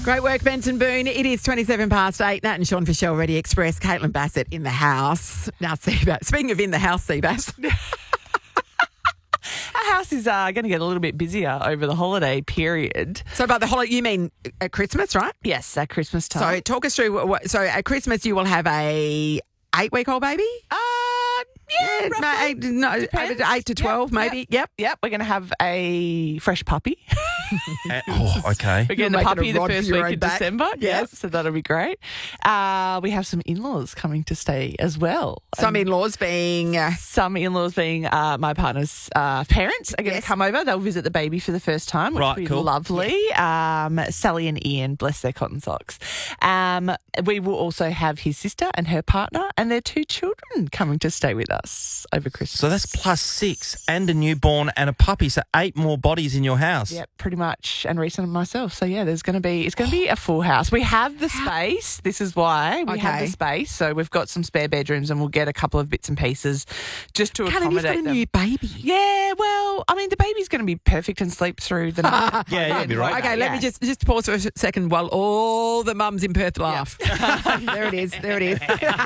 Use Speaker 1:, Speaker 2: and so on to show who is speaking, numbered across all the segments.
Speaker 1: Great work, Benson Boone. It is 27 past 8. Nat and Sean Fischel, Ready Express. Caitlin Bassett in the house. Now, Seabass. Speaking of in the house, Seabass.
Speaker 2: Our house is going to get a little bit busier over the holiday period.
Speaker 1: So by the holiday, you mean at Christmas, right?
Speaker 2: Yes, at Christmas
Speaker 1: So
Speaker 2: time.
Speaker 1: talk us through. So at Christmas, you will have a 8-week-old baby?
Speaker 2: Yeah, roughly. Depends.
Speaker 1: 8 to 12, maybe. Yep.
Speaker 2: Yep, we're going to have a fresh puppy.
Speaker 3: Okay.
Speaker 2: We're getting
Speaker 1: You're
Speaker 2: the
Speaker 1: making
Speaker 2: puppy
Speaker 1: a
Speaker 2: the
Speaker 1: rod
Speaker 2: first
Speaker 1: for your
Speaker 2: week
Speaker 1: own
Speaker 2: of
Speaker 1: back.
Speaker 2: December.
Speaker 1: Yes.
Speaker 2: So that'll be great. We have some in-laws coming to stay as well.
Speaker 1: Some in-laws being...
Speaker 2: Some in-laws being my partner's parents are going
Speaker 1: Yes.
Speaker 2: to come over. They'll visit the baby for the first time, which
Speaker 3: Right,
Speaker 2: will be
Speaker 3: cool.
Speaker 2: lovely. Sally and Ian, bless their cotton socks. We will also have his sister and her partner and their 2 children coming to stay with us over Christmas.
Speaker 3: So that's +6 and a newborn and a puppy. So 8 more bodies in your house.
Speaker 2: Yep, pretty much, and Reese and myself. So yeah, it's going to be a full house. We have the space. This is why we have
Speaker 1: Okay.
Speaker 2: the space. So we've got some spare bedrooms, and we'll get a couple of bits and pieces just to
Speaker 1: Caitlin, you've
Speaker 2: accommodate
Speaker 1: got a
Speaker 2: them.
Speaker 1: new baby.
Speaker 2: Yeah, well, I mean, the baby's going to be perfect and sleep through the night.
Speaker 3: Yeah, you'll be right.
Speaker 1: Okay, let me just pause for a second while all the mums in Perth laugh. There it is. There it is.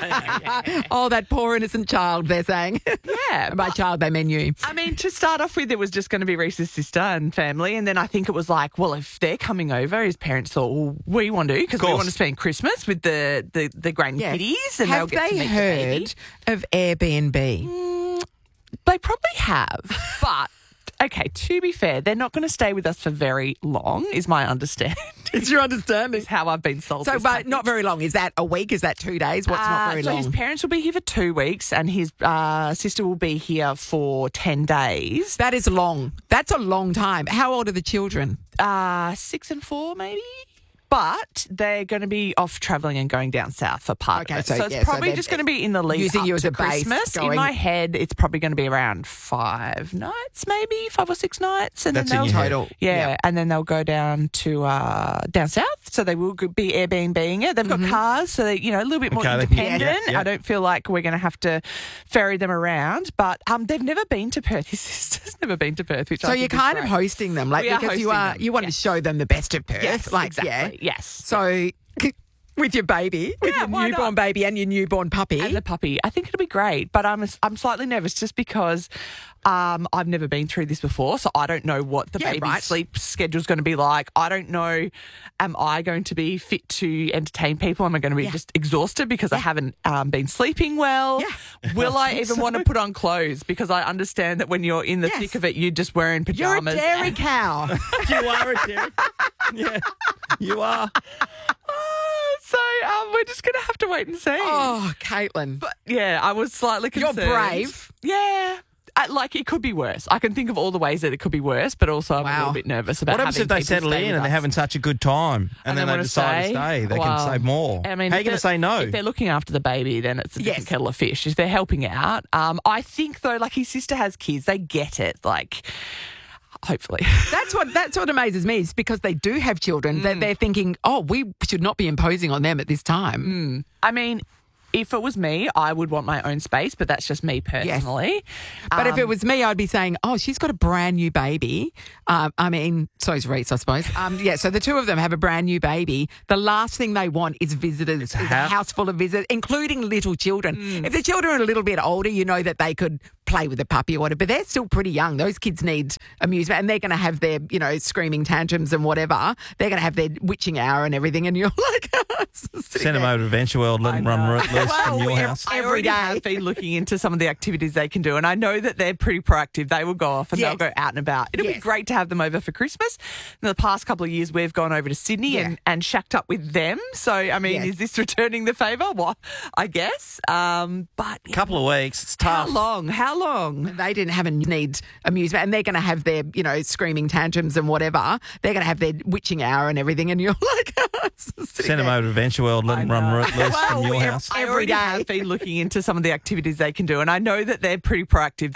Speaker 1: Oh, that poor innocent child, they're saying.
Speaker 2: Yeah.
Speaker 1: By child, they mean you.
Speaker 2: I mean, to start off with, it was just going to be Reese's sister and family. And then I think it was like, well, if they're coming over, his parents thought, well, we want to, because we
Speaker 3: course.
Speaker 2: want to spend Christmas with the grandkiddies. And
Speaker 1: Have
Speaker 2: they'll get to
Speaker 1: they
Speaker 2: meet the baby.
Speaker 1: heard of Airbnb?
Speaker 2: They probably have, but okay, to be fair, they're not going to stay with us for very long, is my understanding.
Speaker 1: It's your understanding.
Speaker 2: Is how I've been sold.
Speaker 1: So,
Speaker 2: this
Speaker 1: but
Speaker 2: package.
Speaker 1: not very long. Is that a week? Is that 2 days? What's not very
Speaker 2: so
Speaker 1: long?
Speaker 2: his parents will be here for 2 weeks, and his sister will be here for 10 days.
Speaker 1: That is long. That's a long time. How old are the children?
Speaker 2: 6 and 4, maybe. But they're going to be off travelling and going down south for part
Speaker 1: Okay,
Speaker 2: of it.
Speaker 1: so
Speaker 2: So it's
Speaker 1: yeah, so
Speaker 2: probably
Speaker 1: they're
Speaker 2: just going to be in the lead
Speaker 1: using
Speaker 2: up
Speaker 1: you as
Speaker 2: to
Speaker 1: a base,
Speaker 2: Christmas. In
Speaker 1: going-
Speaker 2: my head, it's probably going to be around 5 nights, maybe 5 or 6 nights, and
Speaker 3: That's
Speaker 2: then
Speaker 3: in
Speaker 2: they'll
Speaker 3: your head.
Speaker 2: yeah, and then they'll go down to down south. So they will be Airbnb-ing it. They've got cars, so they a little bit more
Speaker 3: Okay, they can-
Speaker 2: independent.
Speaker 3: yeah.
Speaker 2: I don't feel like we're going to have to ferry them around. But they've never been to Perth. His sister's never been to Perth, which
Speaker 1: So
Speaker 2: I
Speaker 1: you're
Speaker 2: think is
Speaker 1: kind of
Speaker 2: great.
Speaker 1: hosting them, like
Speaker 2: We are
Speaker 1: because you
Speaker 2: hosting
Speaker 1: are
Speaker 2: them,
Speaker 1: you want
Speaker 2: yes.
Speaker 1: to show them the best of Perth,
Speaker 2: Yes,
Speaker 1: like
Speaker 2: exactly.
Speaker 1: yeah.
Speaker 2: Yes.
Speaker 1: So with your baby, with
Speaker 2: Yeah,
Speaker 1: your
Speaker 2: why
Speaker 1: newborn
Speaker 2: not?
Speaker 1: baby and your newborn puppy.
Speaker 2: And the puppy. I think it'll be great, but I'm slightly nervous just because I've never been through this before, so I don't know what the
Speaker 1: Yeah,
Speaker 2: baby's
Speaker 1: right.
Speaker 2: sleep schedule's going to be like. I don't know, am I going to be fit to entertain people? Am I going to be just exhausted because I haven't been sleeping well?
Speaker 1: Yeah.
Speaker 2: Will I even want to put on clothes? Because I understand that when you're in the
Speaker 1: Yes.
Speaker 2: thick of it, you're just wearing
Speaker 1: You're a
Speaker 2: pajamas.
Speaker 1: dairy cow.
Speaker 3: You are a dairy. Yeah, you are.
Speaker 2: So we're just going to have to wait and see.
Speaker 1: Oh, Caitlin.
Speaker 2: But yeah, I was slightly
Speaker 1: You're
Speaker 2: concerned.
Speaker 1: brave.
Speaker 2: Yeah. Like, it could be worse. I can think of all the ways that it could be worse, but also I'm a
Speaker 1: Wow.
Speaker 2: little bit nervous about
Speaker 3: What happens
Speaker 2: having
Speaker 3: if they
Speaker 2: people
Speaker 3: settle
Speaker 2: stay
Speaker 3: in
Speaker 2: with
Speaker 3: and they're
Speaker 2: us.
Speaker 3: having such a good time and then they
Speaker 2: wanna
Speaker 3: decide to stay? They
Speaker 2: Well,
Speaker 3: can save more.
Speaker 2: I mean,
Speaker 3: how are you
Speaker 2: if
Speaker 3: going to
Speaker 2: they're-
Speaker 3: say no?
Speaker 2: If they're looking after the baby, then it's a different
Speaker 1: Yes.
Speaker 2: kettle of fish. If they're helping out, I think, though, like, his sister has kids. They get it, like, hopefully.
Speaker 1: That's what amazes me is because they do have children. They're thinking, oh, we should not be imposing on them at this time.
Speaker 2: I mean, if it was me, I would want my own space, but that's just me personally.
Speaker 1: But if it was me, I'd be saying, oh, she's got a brand new baby. I mean, so's Reese, I suppose. Yeah, so the two of them have a brand new baby. The last thing they want is visitors, is a house full of visitors, including little children. If the children are a little bit older, you know that they could play with the puppy or whatever, but they're still pretty young. Those kids need amusement and they're going to have their, screaming tantrums and whatever. They're going to have their witching hour and everything. And you're like,
Speaker 3: Send them over to Venture World, let them run loose from your house.
Speaker 2: I
Speaker 1: every
Speaker 2: already
Speaker 1: day.
Speaker 2: have been looking into some of the activities they can do, and I know that they're pretty proactive. They will go off and
Speaker 1: Yes.
Speaker 2: they'll go out and about. It'll be
Speaker 1: Yes.
Speaker 2: great to have them over for Christmas. In the past couple of years, we've gone over to Sydney
Speaker 1: Yeah.
Speaker 2: and shacked up with them. So, I mean,
Speaker 1: Yes.
Speaker 2: is this returning the favour? Well, I guess. But
Speaker 3: Couple of weeks, it's
Speaker 2: how
Speaker 3: tough.
Speaker 2: long? How long?
Speaker 1: they didn't have a need amusement and they're going to have their, screaming tantrums and whatever. They're going to have their witching hour and everything. And you're like,
Speaker 3: Send them over to Venture World, let them run loose from your house.
Speaker 2: I
Speaker 1: Every
Speaker 2: already
Speaker 1: day.
Speaker 2: have been looking into some of the activities they can do, and I know that they're pretty proactive.